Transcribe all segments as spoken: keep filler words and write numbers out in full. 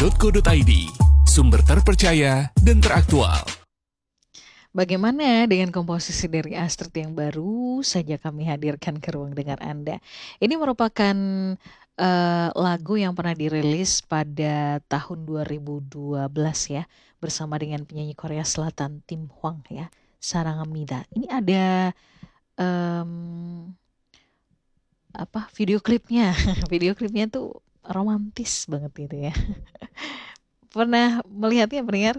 titik co titik id, sumber terpercaya dan teraktual. Bagaimana dengan komposisi dari Astrid yang baru saja kami hadirkan ke ruang dengar Anda? Ini merupakan uh, lagu yang pernah dirilis pada tahun dua ribu dua belas ya, bersama dengan penyanyi Korea Selatan Tim Hwang ya, Sarangamida. Ini ada um, apa video klipnya? Video klipnya tuh romantis banget gitu ya. Pernah melihatnya, pendengar?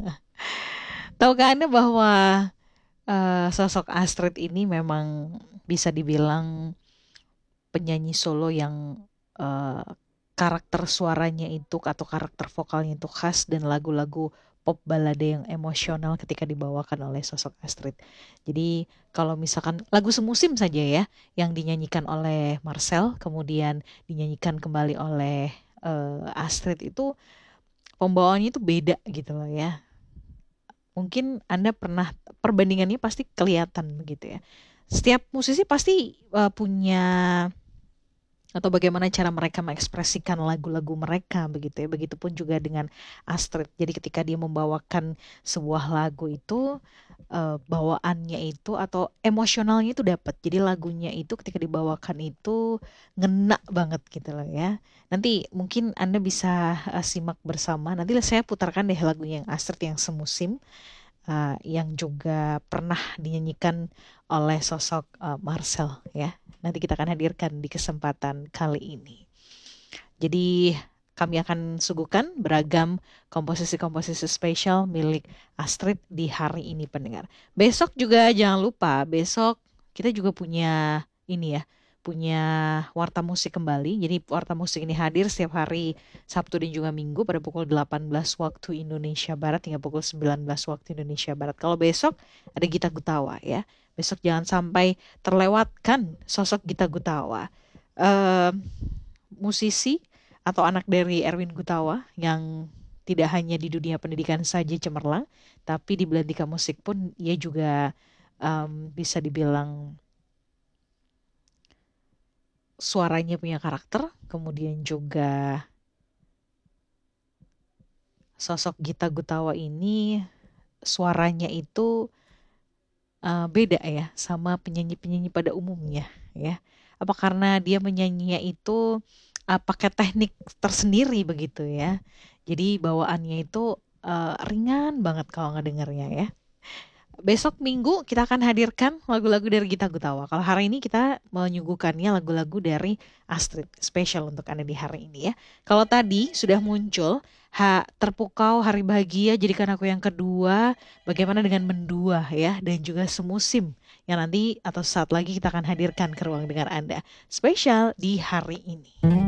Tahukah Anda bahwa uh, sosok Astrid ini memang bisa dibilang penyanyi solo yang uh, karakter suaranya itu atau karakter vokalnya itu khas, dan lagu-lagu pop balade yang emosional ketika dibawakan oleh sosok Astrid. Jadi kalau misalkan lagu semusim saja ya yang dinyanyikan oleh Marcel kemudian dinyanyikan kembali oleh uh, Astrid, itu pembawaannya itu beda gitu loh ya. Mungkin Anda pernah, perbandingannya pasti kelihatan begitu ya. Setiap musisi pasti uh, punya, atau bagaimana cara mereka mengekspresikan lagu-lagu mereka begitu ya. Begitupun juga dengan Astrid. Jadi ketika dia membawakan sebuah lagu itu uh, bawaannya itu atau emosionalnya itu dapat. Jadi lagunya itu ketika dibawakan itu ngena banget gitu loh ya. Nanti mungkin Anda bisa uh, simak bersama. Nanti saya putarkan deh lagunya yang Astrid yang semusim. Uh, yang juga pernah dinyanyikan oleh sosok uh, Marcel ya. Nanti kita akan hadirkan di kesempatan kali ini. Jadi kami akan suguhkan beragam komposisi-komposisi spesial milik Astrid di hari ini, pendengar. Besok juga jangan lupa, besok kita juga punya ini ya, punya Warta Musik kembali. Jadi Warta Musik ini hadir setiap hari Sabtu dan juga Minggu pada pukul delapan belas waktu Indonesia Barat hingga pukul sembilan belas waktu Indonesia Barat. Kalau besok ada Gita Gutawa ya. Besok jangan sampai terlewatkan sosok Gita Gutawa. Uh, musisi atau anak dari Erwin Gutawa yang tidak hanya di dunia pendidikan saja cemerlang, tapi di belantika musik pun ia juga um, bisa dibilang suaranya punya karakter. Kemudian juga sosok Gita Gutawa ini suaranya itu uh, beda ya sama penyanyi-penyanyi pada umumnya ya. Apa karena dia menyanyinya itu uh, pakai teknik tersendiri begitu ya. Jadi bawaannya itu uh, ringan banget kalau ngedengarnya ya. Besok Minggu kita akan hadirkan lagu-lagu dari Gita Gutawa. Kalau hari ini kita menyuguhkannya lagu-lagu dari Astrid, spesial untuk Anda di hari ini ya. Kalau tadi sudah muncul ha, Terpukau, Hari Bahagia, Jadikan Aku Yang Kedua, bagaimana dengan Mendua ya, dan juga Semusim yang nanti atau saat lagi kita akan hadirkan ke ruang dengar Anda spesial di hari ini.